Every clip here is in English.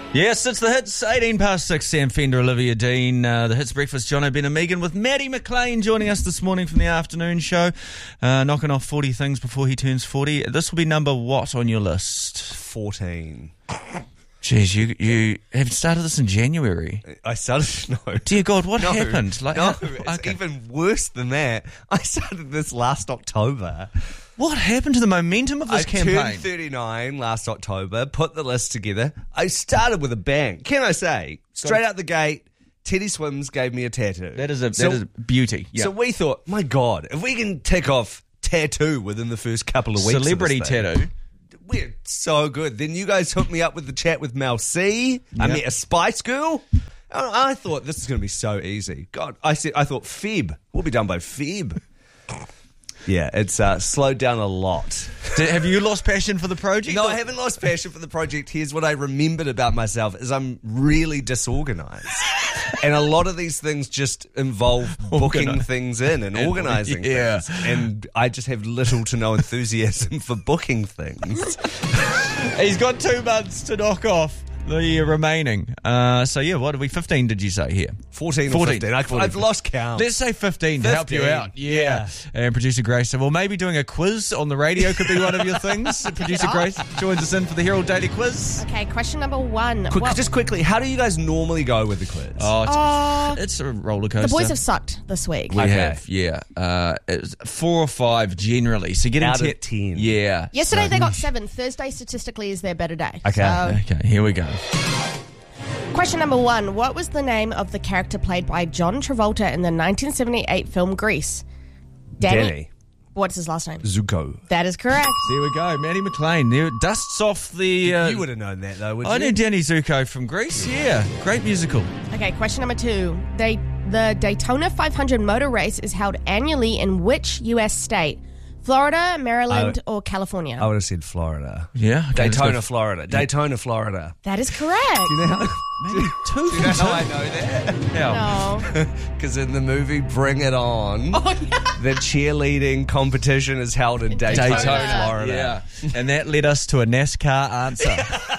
Yes, it's the Hits, 18 past 6, Sam Fender, Olivia Dean, the Hits Breakfast, Jono, Ben and Megan, with Maddie McLean joining us this morning from the afternoon show, knocking off 40 things before he turns 40. This will be number what on your list? 14. Jeez, you have started this in January. I started, no. Dear God, what happened? It's even worse than that. I started this last October. What happened to the momentum of this campaign? I turned 39 last October, put the list together. I started with a bang. Can I say, straight out the gate, Teddy Swims gave me a tattoo. That is a beauty. Yep. So we thought, my God, if we can tick off tattoo within the first couple of weeks. Celebrity tattoo. We're so good. Then you guys hooked me up with the chat with Mel C. Yep. I met a Spice Girl. I thought this is going to be so easy. God, I thought Feb. We'll be done by Feb. Yeah, it's slowed down a lot. Have you lost passion for the project? No, I haven't lost passion for the project. Here's what I remembered about myself is I'm really disorganized. And a lot of these things just involve booking things in and organising things. And I just have little to no enthusiasm for booking things. He's got 2 months to knock off the remaining. What are we, 15 did you say here? 14 or 15. I've lost count. Let's say 15 to help you out. Yeah. And Producer Grace said, well, maybe doing a quiz on the radio could be one of your things. Producer Grace joins us in for the Herald Daily Quiz. Okay, question number 1. Just quickly, how do you guys normally go with the quiz? It's a roller coaster. The boys have sucked this week. We have, yeah. It's 4 or 5 generally. So getting out of 10. Yeah. Yesterday they got 7. Thursday statistically is their better day. Okay, here we go. Question number 1. What was the name of the character played by John Travolta in the 1978 film Grease? Danny. What's his last name? Zuko. That is correct. There we go. Maddie McLean. There dusts off the... you would have known that, though, wouldn't you? I knew Danny Zuko from Grease, yeah. Great musical. Okay, question number 2. The Daytona 500 motor race is held annually in which U.S. state? Florida, Maryland, or California? I would have said Florida. Yeah. Okay, Daytona, Florida. Daytona, Florida. That is correct. Do you know how, maybe 2 do you know how I know that? No. Because in the movie Bring It On, the cheerleading competition is held in Daytona, Florida. Yeah. And that led us to a NASCAR answer.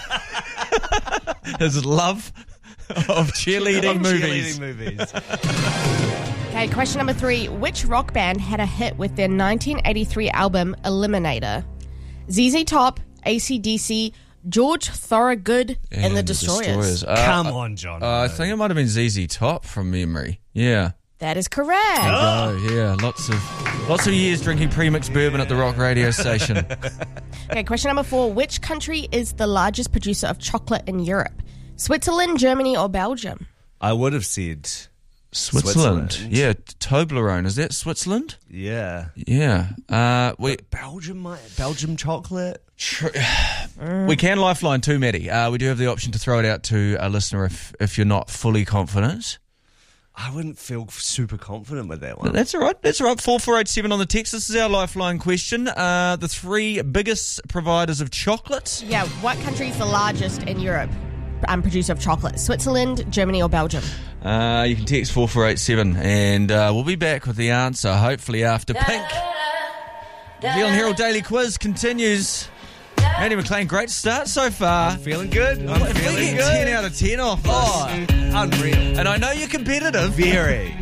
His love of cheerleading movies. Okay, question number 3. Which rock band had a hit with their 1983 album Eliminator? ZZ Top, AC/DC, George Thorogood, and the Destroyers. Come on, John. I think it might have been ZZ Top from memory. Yeah. That is correct. Yeah, lots of years drinking premixed bourbon at the rock radio station. Okay, question number 4. Which country is the largest producer of chocolate in Europe? Switzerland, Germany, or Belgium? I would have said... Switzerland. Yeah, Toblerone. Is that Switzerland? Yeah. Yeah. Belgium chocolate? We can lifeline too, Maddie. We do have the option to throw it out to a listener if you're not fully confident. I wouldn't feel super confident with that one. That's all right. 4487 on the text. This is our lifeline question. The 3 biggest providers of chocolate. Yeah, what country is the largest in Europe? Producer of chocolate. Switzerland, Germany, or Belgium? You can text 4487 and we'll be back with the answer hopefully after Pink. The Zealand Herald Daily Quiz continues. Maddie McLean, great start so far. I'm feeling good. I'm feeling good. 10 out of 10 off this. Unreal. And I know you're competitive. Very.